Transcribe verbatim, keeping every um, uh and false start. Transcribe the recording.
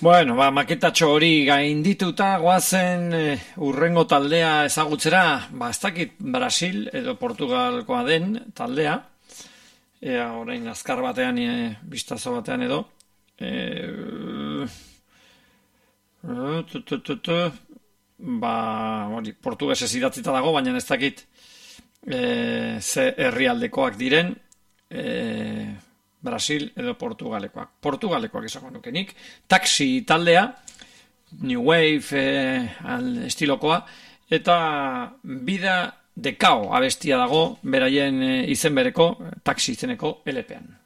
Bueno, ba, maketatxo hori gaindituta goazen e, urrengo taldea ezagutzera, ba, ez dakit Brasil edo Portugalkoa den taldea, ea orain azkar batean, e, bistazo batean edo, e, e, tu, tu, tu, tu, ba, hori, portugesez idatzita dago, baina ez dakit e, ze herrialdekoak diren, e, Brasil edo Portugalekoak. Portugalekoak izango nukenik. Taxi taldea, New Wave e, estilokoa, eta Vida de Cao abestia dago, beraien e, izen bereko, taxi izeneko L P-an.